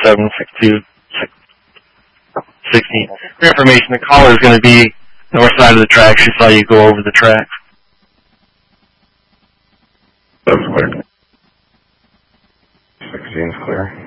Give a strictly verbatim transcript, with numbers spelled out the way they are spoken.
seven six two sixteen. For information, the caller is going to be north side of the track. She saw you go over the track. That's clear. sixteen's clear.